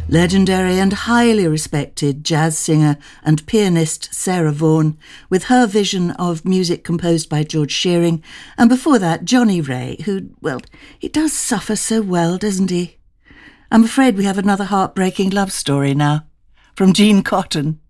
Legendary and highly respected jazz singer and pianist Sarah Vaughan, with her vision of music composed by George Shearing, and before that Johnny Ray, who, well, he does suffer so well, doesn't he? I'm afraid we have another heartbreaking love story now, from Jean Cotton.